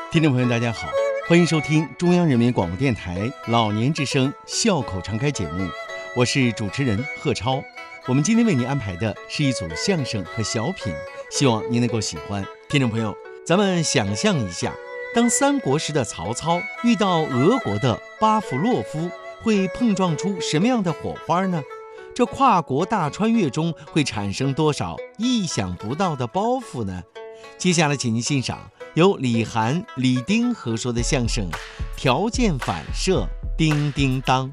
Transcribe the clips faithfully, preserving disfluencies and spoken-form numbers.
听众朋友大家好，欢迎收听中央人民广播电台老年之声笑口常开节目，我是主持人贺超。我们今天为您安排的是一组相声和小品，希望您能够喜欢。听众朋友，咱们想象一下，当三国时的曹操遇到俄国的巴甫洛夫，会碰撞出什么样的火花呢？这跨国大穿越中会产生多少意想不到的包袱呢？接下来请您欣赏由李涵、李丁合说的相声《条件反射叮叮当》。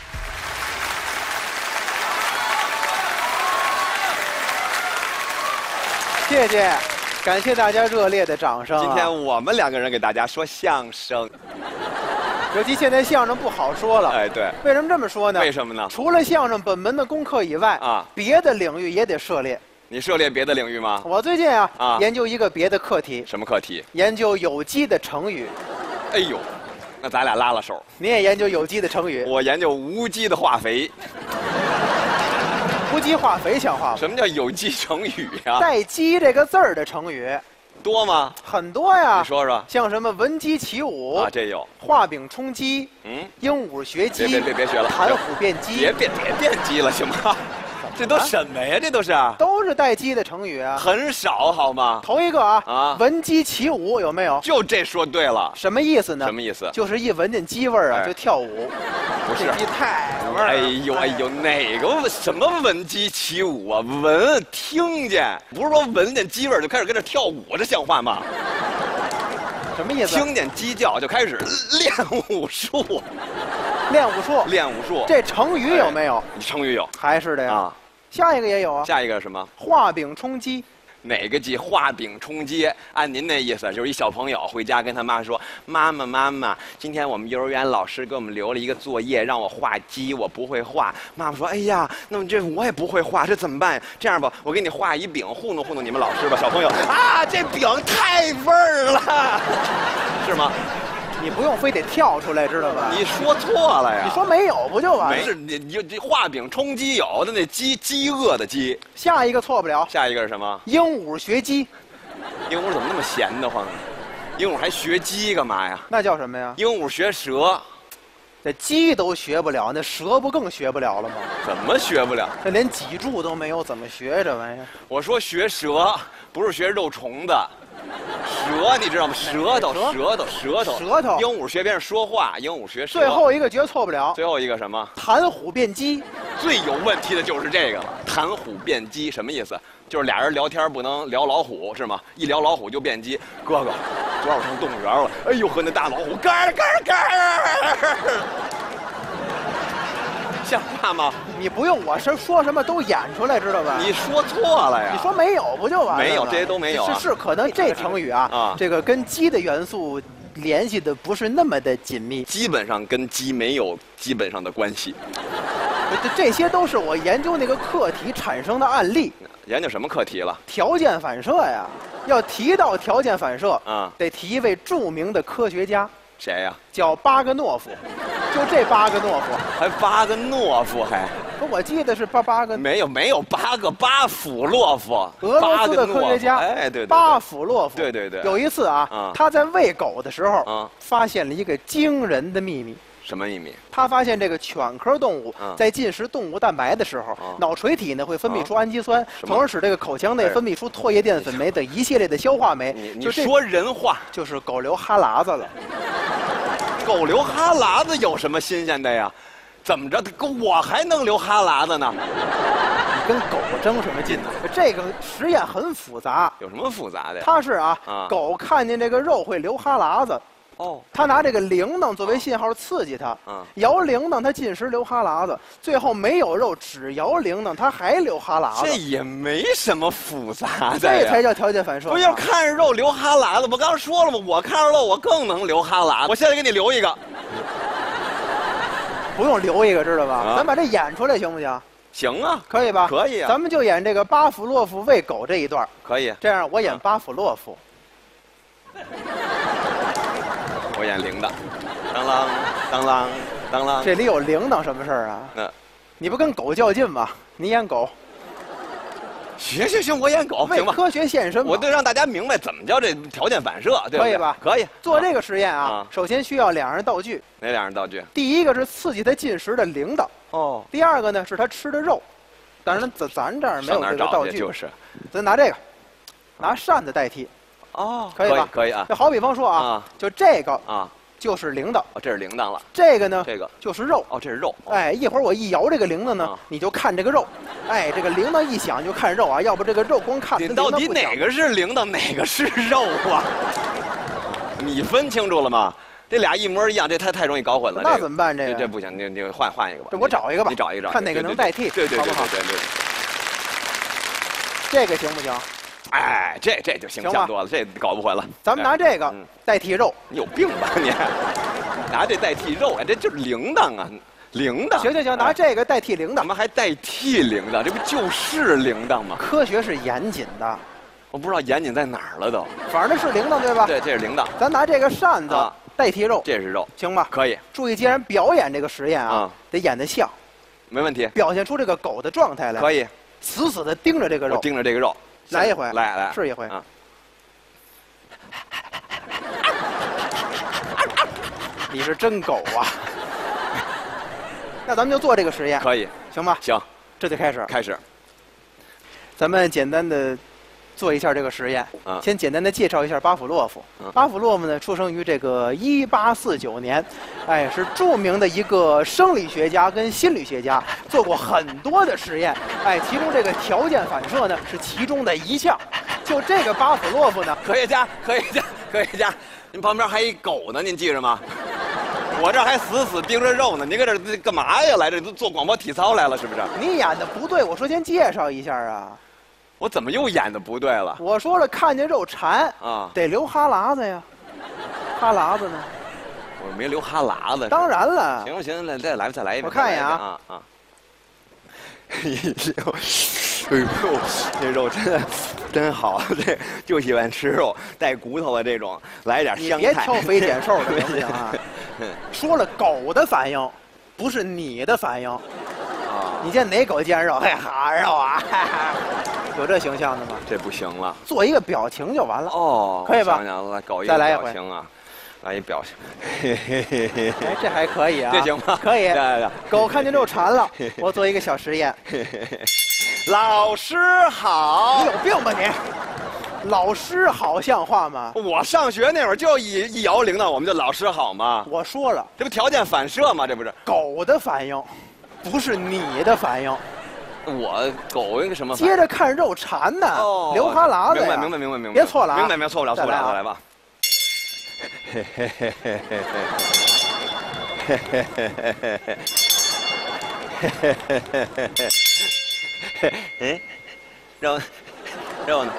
谢谢，感谢大家热烈的掌声、啊。 今天我们两个人给大家说相声， 尤其现在相声不好说了。 哎，对， 为什么这么说呢？ 为什么呢？ 除了相声本门的功课以外， 啊， 别的领域也得涉猎。 你涉猎别的领域吗？ 我最近啊， 啊研究一个别的课题。 什么课题？ 研究有机的成语。 哎呦，那咱俩拉拉手。 你也研究有机的成语？ 我研究无机的化肥。 无机化肥像话吗？ 什么叫有机成语呀？ 带“鸡”这个字儿的成语多吗？ 很多呀。 你说说。 像什么闻鸡起舞啊，这有。 画饼充饥， 嗯， 鹦鹉学鸡， 别别别别学了， 盘虎变鸡， 别别别变鸡了，行吗？这都什么呀？这都是都是带鸡的成语啊， 很少好吗？ 头一个啊啊， 闻鸡起舞有没有？ 就这说对了。 什么意思呢？ 什么意思？ 就是一闻见鸡味儿啊， 哎就跳舞。 不是， 这鸡太味儿了。 哎呦哎呦，哪个什么闻鸡起舞啊？闻听见，不是说闻见鸡味儿就开始跟这跳舞，这像话吗？ 什么意思？ 听见鸡叫就开始练武术。 练武术。 练武术。 这成语有没有？ 你成语有？ 还是的呀。 啊。 下一个也有啊。 下一个是什么？ 画饼充饥。 哪个鸡？画饼充饥。按您那意思，就是一小朋友回家跟他妈说：“妈妈，妈妈，今天我们幼儿园老师给我们留了一个作业，让我画鸡，我不会画。”妈妈说：“哎呀，那么这我也不会画，这怎么办？这样吧，我给你画一饼，糊弄糊弄你们老师吧。”小朋友啊，这饼太味儿了，是吗？ 你不用非得跳出来，知道吧？ 你说错了呀！ 你说没有不就完了？ 没事，你你这画饼充饥有的那饥饥饿的饥。 下一个错不了。 下一个是什么？ 鹦鹉学鸡。 鹦鹉怎么那么闲得慌呢？鹦鹉还学鸡干嘛呀？ 那叫什么呀？ 鹦鹉学蛇。 这鸡都学不了，那蛇不更学不了了吗？ 怎么学不了？ 这连脊柱都没有，怎么学这玩意儿？ 我说学蛇，不是学肉虫子。蛇你知道吗？舌头，舌头，舌头， 舌头。 鹦鹉学别人说话，鹦鹉学蛇。 最后一个绝错不了。 最后一个什么？ 谈虎变鸡。 最有问题的就是这个了。谈虎变鸡什么意思？就是俩人聊天不能聊老虎是吗？一聊老虎就变鸡。哥哥，昨儿我上动物园了，哎呦和那大老虎，嘎嘎嘎。像话吗？ 你不用我是说什么都演出来，知道吧？ 你说错了呀！ 你说没有不就完了？ 没有，这些都没有、啊。 是是，可能这成语啊，啊这个跟鸡的元素联系的不是那么的紧密， 基本上跟鸡没有基本上的关系。 这这些都是我研究那个课题产生的案例。 研究什么课题了？ 条件反射呀！要提到条件反射啊， 得提一位著名的科学家。 谁呀、啊？ 叫巴格诺夫，就这巴格诺夫， 还巴格诺夫还？ 不，我记得是巴巴格。 没有没有八个巴甫洛夫， 俄罗斯的科学家。 哎，对 对, 对。 巴甫洛夫。 对对对。 有一次啊， 啊他在喂狗的时候， 啊， 发现了一个惊人的秘密。 什么秘密？ 他发现这个犬科动物在进食动物蛋白的时候， 啊、 脑垂体呢会分泌出氨基酸， 啊、 从而使这个口腔内分泌出唾液淀粉酶等一系列的消化酶。 你你说人话， 就是狗流哈喇子了。 狗流哈喇子有什么新鲜的呀？怎么着？我还能流哈喇子呢？ 你跟狗争什么劲呢？这个实验很复杂。 有什么复杂的呀？ 它是啊， 啊狗看见这个肉会流哈喇子。 哦， 他拿这个铃铛作为信号刺激它， 嗯， 摇铃铛它进食流哈喇子，最后没有肉，只摇铃铛它还流哈喇子。 这也没什么复杂的， 这才叫条件反射。 不要看着肉流哈喇子，我刚说了吗？我看着肉我更能流哈喇子。我现在给你留一个， 不用留一个，知道吧？ 啊、 咱把这演出来行不行？ 行啊， 可以吧？ 可以啊。 咱们就演这个巴甫洛夫喂狗这一段。 可以。 这样我演巴甫洛夫。 啊我演铃铛，当啷当啷当啷。 这里有铃铛什么事儿啊？ 那， 你不跟狗较劲吗？你演狗。 行行行，我演狗，行吧？ 为科学献身嘛。 我得让大家明白怎么叫这条件反射，对不对？ 可以吧？ 可以。 做这个实验啊， 啊首先需要两样道具。 哪两样道具？ 第一个是刺激它进食的铃铛， 哦， 第二个呢是它吃的肉。当然，咱咱这儿没有这个道具， 就是， 咱拿这个，拿扇子代替。 哦， 可以吧？ 可以啊。 就好比方说啊， 啊就这个啊。 就是铃铛， 哦，这是铃铛了。 这个呢， 这个就是肉。 哦，这是肉。哦、 哎，一会儿我一摇这个铃铛呢，啊、你就看这个肉。哎，这个铃铛一响就看肉啊，要不这个肉光看。 你到底哪个是铃铛，哪个是肉啊？你分清楚了吗？这俩一模一样，这太太容易搞混了。 那怎么办？这个这不行，你你换换一个吧。 这我找一个吧。 你找一个， 看哪个能代替， 对对对对对对。 这个行不行？ 哎，这这就形象多了，这搞不混了。 咱们拿这个代替肉， 你有病吧你？拿这代替肉啊，这就是铃铛啊，铃铛。 行行行，拿这个代替铃铛。 怎么还代替铃铛？这不就是铃铛吗？ 科学是严谨的， 我不知道严谨在哪儿了都。 反正是铃铛对吧？ 对，这是铃铛。 咱拿这个扇子代替肉， 这是肉， 行吧？ 可以。 注意，既然表演这个实验啊，得演得像， 没问题。 表现出这个狗的状态来， 可以。 死死的盯着这个肉， 盯着这个肉。 来一回， 来来， 试一回。啊、你是真狗啊！那咱们就做这个实验， 可以， 行吧？ 行， 这就开始。 开始。 咱们简单的做一下这个实验。 嗯、 先简单的介绍一下巴甫洛夫。嗯、巴甫洛夫呢，出生于这个一八四九年，哎，是著名的一个生理学家跟心理学家，做过很多的实验。哎，其中这个条件反射呢是其中的一项。就这个巴甫洛夫呢， 科学家，科学家，科学家，您旁边还一狗呢，您记着吗？我这还死死盯着肉呢，您搁这干嘛呀？来这做广播体操来了是不是？ 你演的不对，我说先介绍一下啊。 我怎么又演的不对了？ 我说了，看见肉馋啊，得流哈喇子呀，哈喇子呢？ 我没流哈喇子。 当然了。 行行，来再来再来一遍。 我看一眼啊啊啊！哎呦，哎呦，这肉真的真好，这就喜欢吃肉带骨头的这种，来点香菜。 别挑肥拣瘦的，行不行啊？说了，狗的反应，不是你的反应。啊，你见哪狗见肉？嘿，好肉啊！有这形象的吗？ 这不行了， 做一个表情就完了。 哦， 可以吧？ 想想来搞一个表情啊，来一表情。 哎，这还可以啊， 这行吗？ 可以。 对对。 狗看见肉馋了，我做一个小实验。 老师好。 你有病吧你？老师好像话吗？ 我上学那会儿就一一摇铃铛，我们就老师好吗？ 我说了， 这不条件反射吗？这不是狗的反应，不是你的反应。 我狗一个什么？ 接着看肉馋呢，哦、流哈喇子。 明白明白明白明白。 别错了啊！ 明白明白，错不了错不了，来吧。嘿嘿嘿嘿嘿嘿嘿嘿嘿嘿嘿嘿嘿嘿嘿嘿。哎，肉肉呢？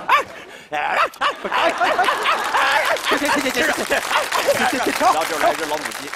行行行行行行， 然后就来一只老母鸡。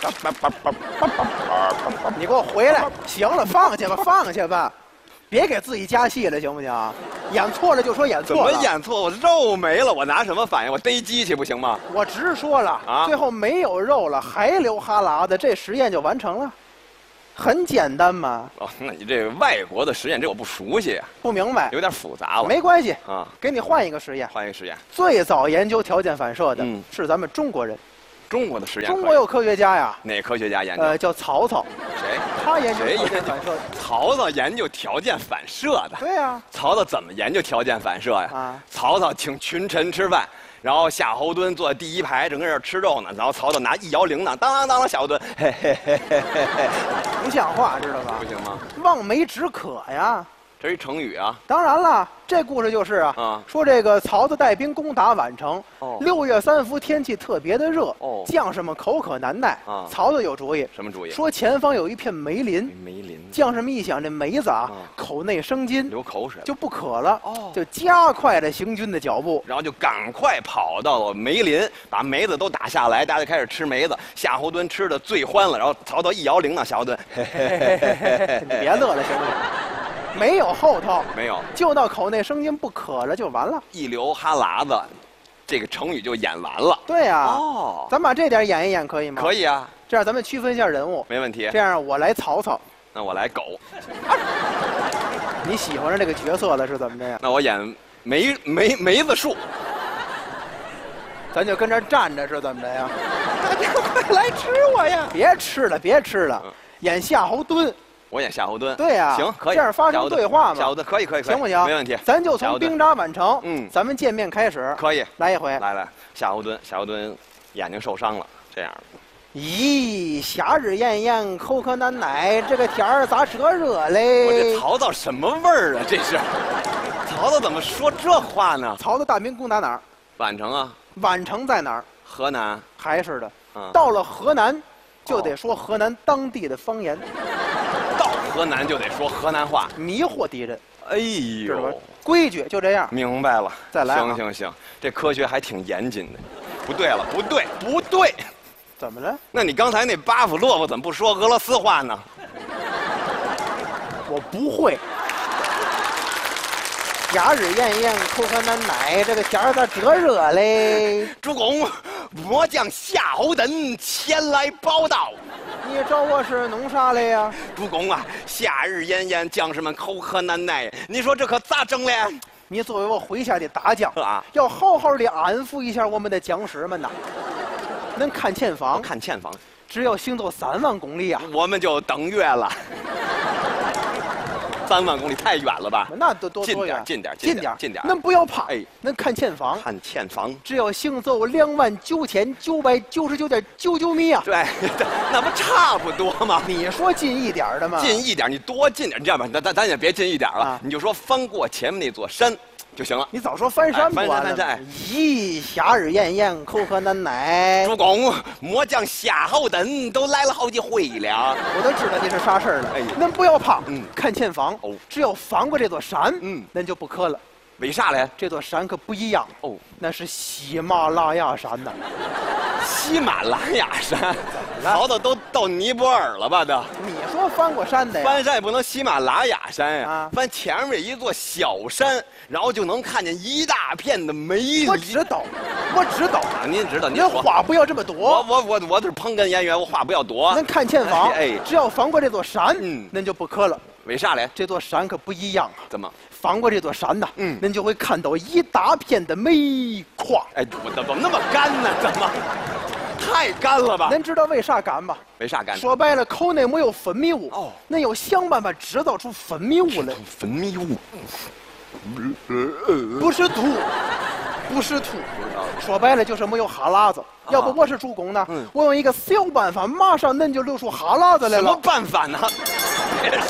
你给我回来！行了，放下吧，放下吧。别给自己加戏了，行不行？演错了就说演错了。 怎么演错？我肉没了，我拿什么反应？我逮机器不行吗？ 我直说了，啊，最后没有肉了，还流哈喇子，这实验就完成了，很简单嘛。 哦，那你这个外国的实验，这我不熟悉， 不明白， 有点复杂了。 没关系啊， 给你换一个实验。 换一个实验。 最早研究条件反射的嗯、 是咱们中国人。 中国的实验， 中国有科学家呀。 哪科学家研究？ 呃，叫曹操。 谁？ 他研究条件反射。 曹操研究条件反射的。 对呀。 曹操怎么研究条件反射呀？ 啊。 曹操请群臣吃饭，然后夏侯惇坐在第一排，正跟这儿吃肉呢。然后曹操拿一摇铃铛，当啷当啷，夏侯惇，嘿嘿嘿嘿嘿嘿， 不像话，知道吧？ 不行吗？ 望梅止渴呀。 这是一成语啊！ 当然了，这故事就是啊， 啊说这个曹操带兵攻打宛城， 哦、 六月三伏天气特别的热， 哦、 将士们口渴难耐。 啊、 曹操有主意， 什么主意？ 说前方有一片梅林， 梅林。 将士们一想，这梅子啊， 啊口内生津， 流口水， 就不渴了， 哦、 就加快了行军的脚步， 然后就赶快跑到了梅林，把梅子都打下来，大家就开始吃梅子。夏侯惇吃的最欢了，然后曹操一摇铃铛，夏侯惇，嘿嘿嘿嘿嘿嘿， 你别乐了，行不行？没有后头， 没有， 就到口内生津不渴了就完了， 一流哈喇子，这个成语就演完了。 对呀、啊， 哦， 咱把这点演一演可以吗？ 可以啊， 这样咱们区分一下人物， 没问题。 这样我来曹操， 那我来狗。 你喜欢上这个角色了是怎么的呀？ 那我演梅梅梅子树， 咱就跟这儿站着是怎么着呀？ 大家快来吃我呀！ 别吃了，别吃了， 嗯演夏侯惇。 我演夏侯惇。 对呀、 行，可以。 这样发生对话嘛？ 夏侯惇可以，可以，可以， 行不行？ 没问题。 咱就从兵扎满城， 嗯咱们见面开始。 可以。 来一回。 来来，夏侯惇，夏侯惇眼睛受伤了，这样。 咦，夏日炎炎，口渴难耐，这个天儿咋这热嘞？ 我这曹操什么味儿啊？这是，曹操怎么说这话呢？ 曹操大名攻打哪儿？ 宛城啊， 宛城在哪儿？ 河南。 还是的。 嗯。 到了河南，就得说河南当地的方言。 到河南就得说河南话， 迷惑敌人。 哎知道吧呦， 规矩就这样。 明白了。 再来啊行行行，这科学还挺严谨的。不对了，不对，不对。 怎么了？ 那你刚才那巴甫洛夫怎么不说俄罗斯话呢？ 我不会。夏日炎炎，口渴难耐，这个天儿咋这热嘞？ 主公，末将夏侯惇前来报道。 你找我是弄啥来呀？ 主公啊，夏日炎炎，将士们口渴难耐，你说这可咋整嘞？ 你作为我麾下的大将啊， 要好好的安抚一下我们的将士们呐。能看前方， 看前方， 只要行走三万公里啊， 我们就登月了。三万公里太远了吧？ 那多多多远？ 近点， 近点，近点。 恁不要怕， 哎， 恁看前方， 看前方， 只要行走两万九千九百九十九点九九米啊！ 对，那不差不多吗？ 你说近一点的吗？ 近一点，你多近点，这样吧，咱咱咱也别近一点了， 啊、 你就说翻过前面那座山就行了。 你早说翻山不完了？ 翻山翻山。 咦，夏日炎炎，口渴难耐。 主公，末将夏侯惇都来了好几回了。 我都知道你是啥事儿了。 哎， 恁不要怕， 嗯， 看前方。 哦， 只要翻过这座山， 嗯， 恁就不渴了。 为啥嘞？ 这座山可不一样哦， 那是喜马拉雅山呐。 喜马拉雅山，曹操都到尼泊尔了吧？都。 你说翻过山的呀？ 翻山也不能喜马拉雅山呀， 啊、 翻前面一座小山，然后就能看见一大片的梅林。 我知道，我知道啊，您知道，您您话不要这么多。 我我我我这是捧哏演员，我话不要多。 恁看前方， 哎， 只要翻过这座山， 嗯， 恁就不渴了。 为啥嘞？ 这座山可不一样啊！ 怎么？ 翻过这座山呐， 嗯， 恁就会看到一大片的煤矿。 哎，我怎么那么干呢？怎么？太干了吧？ 恁知道为啥干吗？ 为啥干？ 说白了，口内没有分泌物， 哦， 恁要想办法制造出分泌物来。 分泌物， 不是吐，不是吐，说白了就是没有哈喇子。 啊、 要不我是主公呢， 嗯、 我用一个小办法，马上恁就流出哈喇子来了。 什么办法呢？